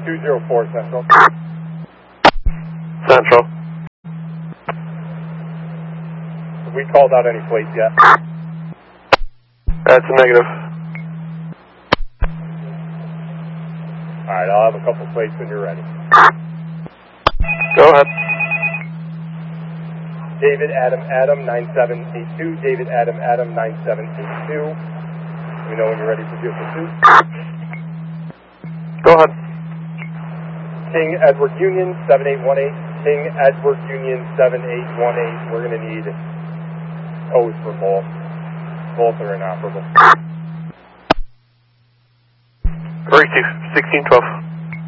204 Central. Central. Have we called out any plates yet? That's a negative. Alright, I'll have a couple plates when you're ready. Go ahead. David Adam Adam 9782. David Adam Adam 9782. Let me know when you're ready for vehicle 2. Go ahead. King Edward Union 7818. King Edward Union 7818. We're going to need O's for both. Both are inoperable. Receive 1612.